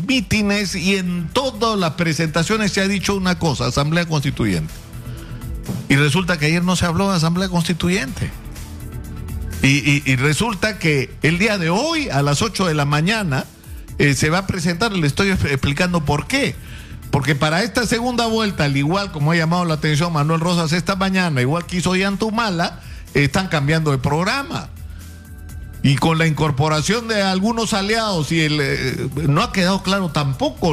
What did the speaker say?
mítines y en todas las presentaciones se ha dicho una cosa: Asamblea Constituyente. Y resulta que ayer no se habló de Asamblea Constituyente. Y resulta que el día de hoy, a las 8 de la mañana, se va a presentar. Le estoy explicando por qué. Porque para esta segunda vuelta, al igual como ha llamado la atención Manuel Rosas esta mañana, igual que hizo Yantumala, están cambiando de programa. Y con la incorporación de algunos aliados, y no ha quedado claro tampoco